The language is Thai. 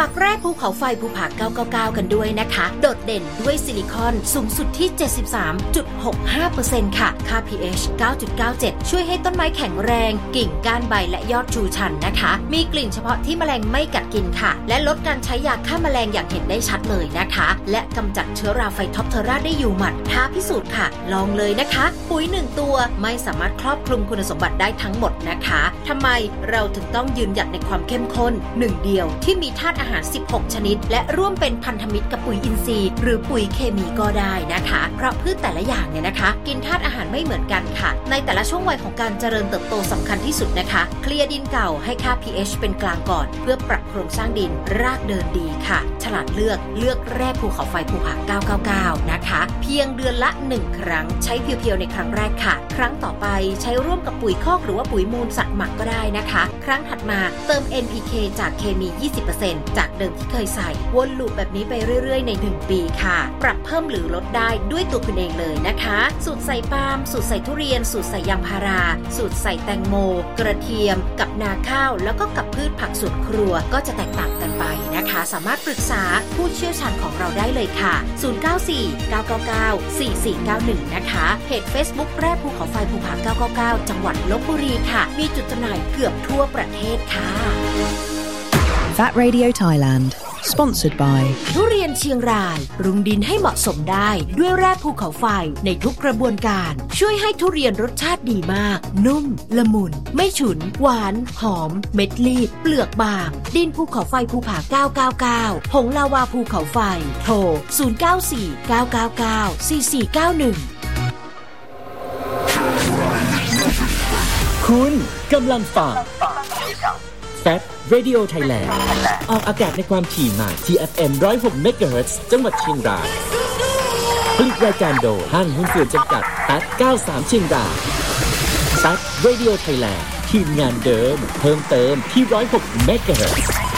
ฝากแร่ภูเขาไฟภูผา999กันด้วยนะคะโดดเด่นด้วยซิลิคอนสูงสุดที่ 73.65% ค่ะค่า pH 9.97 ช่วยให้ต้นไม้แข็งแรงกิ่งก้านใบและยอดชูชันนะคะมีกลิ่นเฉพาะที่แมลงไม่กัดกินค่ะและลดการใช้ยาฆ่าแมลงอย่างเห็นได้ชัดเลยนะคะและกำจัดเชื้อราไฟท็อปเทอราได้อยู่หมัดท้าพิสูจน์ค่ะลองเลยนะคะปุ๋ย1ตัวไม่สามารถครอบคลุมคุณสมบัติได้ทั้งหมดนะคะทำไมเราถึงต้องยืนหยัดในความเข้มข้นหนึ่งเดียวที่มีธาตุอาหาร16ชนิดและร่วมเป็นพันธมิตรกับปุ๋ยอินทรีย์หรือปุ๋ยเคมีก็ได้นะคะเพราะพืชแต่ละอย่างเนี่ยนะคะกินธาตุอาหารไม่เหมือนกันค่ะในแต่ละช่วงวัยของการเจริญเติบโตสำคัญที่สุดนะคะเคลียร์ดินเก่าให้ค่า pH เป็นกลางก่อนเพื่อปรับโครงสร้างดินรากเดินดีค่ะฉลาดเลือกแร่ภูเขาไฟภูผา999นะคะเพียงเดือนละ1ครั้งใช้เพียวๆในครั้งแรกค่ะครั้งต่อไปใช้ร่วมกับปุ๋ยคอกหรือว่าปุ๋ยมูลสัตว์หมักก็ได้นะคะครั้งถัดมาเติม NPK จากเคมี 20% จากเดิมที่เคยใส่วนลูปแบบนี้ไปเรื่อยๆใน1ปีค่ะปรับเพิ่มหรือลดได้ด้วยตัวคุณเองเลยนะคะสูตรใส่ปาล์มสูตรใส่ทุเรียนสูตรใส่ยางพาราสูตรใส่แตงโมกระเทียมกับนาข้าวแล้วก็กับพืชผักสวนครัวก็จะแตกต่างกันไปนะคะสามารถปรึกษาผู้เชี่ยวชาญของเราได้เลยค่ะ0949994491นะคะเพจ Facebook แร่ภูเขาไฟภูผา999จังหวัดลพบุรีค่ะมีจุดจำหน่ายเกือบทั่วประเทศค่ะ Fat Radio Thailand Sponsored by ทุเรียนเชียงรายปรุงดินให้เหมาะสมได้ด้วยแร่ภูเขาไฟในทุกกระบวนการช่วยให้ทุเรียนรสชาติดีมากนุ่มละมุนไม่ฉุนหวานหอมเม็ดรีบเปลือกบางดินภูเขาไฟภูผา999ผงลาวาภูเขาไฟโทร0949994491 คุณกำลังฟังFat Radio Thailand ออกอากาศในความถี่ใหม่ที่ FM 106 MHz จังหวัดเชียงรายผลิตรายการโดยห้างหุ้นส่วนจำกัด Fat 93 เชียงราย Fat Radio Thailand ทีมงานเดิมเพิ่มเติมที่ 106 MHz